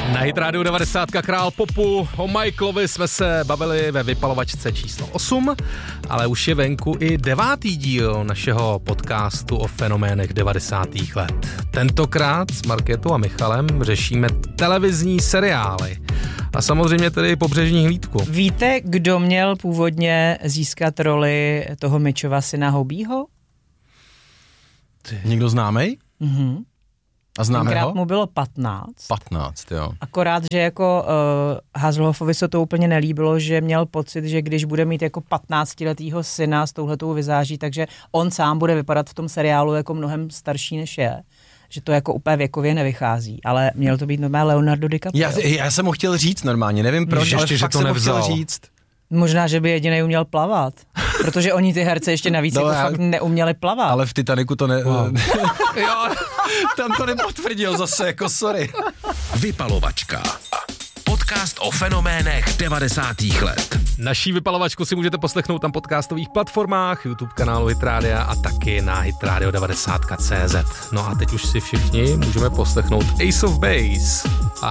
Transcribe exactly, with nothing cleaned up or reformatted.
Na Hit Radio devadesát král popu, o Michaelovi jsme se bavili ve vypalovačce číslo osm, ale už je venku i devátý díl našeho podcastu o fenoménech devadesátých let. Tentokrát s Markétou a Michalem řešíme televizní seriály a samozřejmě tedy Pobřežní hlídku. Víte, kdo měl původně získat roli toho Mitchova syna Hobieho? Někdo známej? Mhm. A známe Tenkrát ho? mu bylo patnáct. patnáct, jo. Akorát, že jako uh, Hasselhoffovi se to úplně nelíbilo, že měl pocit, že když bude mít jako patnáctiletýho syna s touhletou vizáží, takže on sám bude vypadat v tom seriálu jako mnohem starší než je. Že to jako úplně věkově nevychází, ale měl to být normálně Leonardo DiCaprio. Já, já jsem mu chtěl říct normálně, nevím proč, Ještě, ale že fakt to jsem mu nevzal. chtěl říct. Možná, že by jedinej uměl plavat, protože oni ty herce ještě navíc No, jako já- fakt neuměli plavat. Ale v Titaniku to ne... Wow. Jo, tam to nepotvrdil zase, jako sorry. Vypalovačka. Podcast o fenoménech devadesátých let. Naší vypalovačku si můžete poslechnout na podcastových platformách, YouTube kanálu Hit Radio a taky na hitradio devadesát tečka cé zet. No a teď už si všichni můžeme poslechnout Ace of Base. A